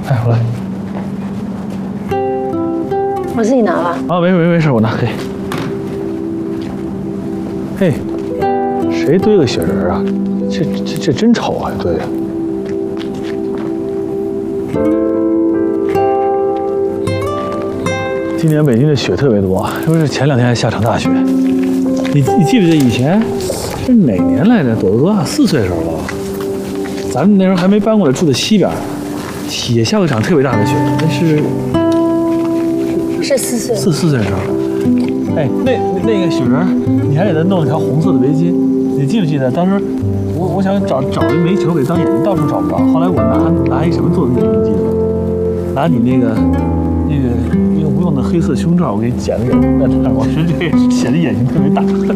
哎，我来。 我自己拿吧。 啊，没事，我拿。嘿，谁堆个雪人啊？这真丑啊，堆的。今年北京的雪特别多，是不是前2天还下场大雪？你记不记得以前是哪年来着？朵多大4岁的时候了，咱们那时候还没搬过来，住在西边，也下过一场特别大的雪，那是 4岁。 4岁的时候。哎，那个雪人，你还给他弄了条红色的围巾，你记不记得？当时我想找一煤球给当眼睛，到处找不着。后来我拿一什么做的眼睛，记得吗？拿你那个无用的黑色胸罩，我给你剪了眼睛，我觉得这个显得眼睛特别大。